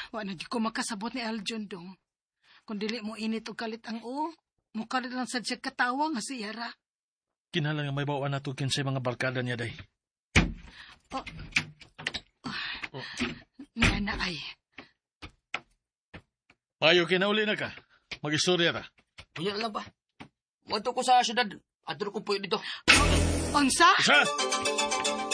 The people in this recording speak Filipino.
Wa na di ko makasabot ni Aljon dong. Kung dili mo init o kalit ang mukha rin lang sa siya katawa nga si Yara. Kinahanglan nga may bawaan nato kinsay mga barkada niya day. Nga na ay. Mayo kinauli na ka. Mag-istorya ta. Punya lang ba? Wadto ko sa syudad. Adto ko po dito. Unsa? Isa!